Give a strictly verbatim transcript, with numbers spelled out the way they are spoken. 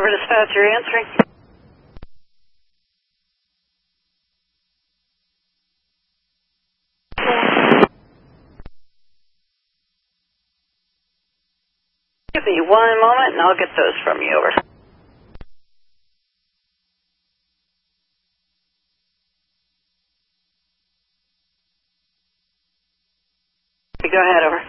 River Dispatch, you're answering. Give me one moment and I'll get those from you. Over. Go ahead, over.